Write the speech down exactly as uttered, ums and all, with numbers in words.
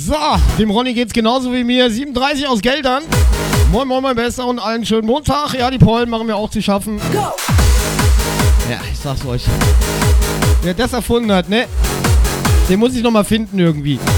So, dem Ronny geht's genauso wie mir. siebenunddreißig aus Geldern. Moin, moin, mein Bester und allen schönen Montag. Ja, die Pollen machen wir auch zu schaffen. Go. Ja, ich sag's euch. Wer das erfunden hat, ne? Den muss ich nochmal finden irgendwie.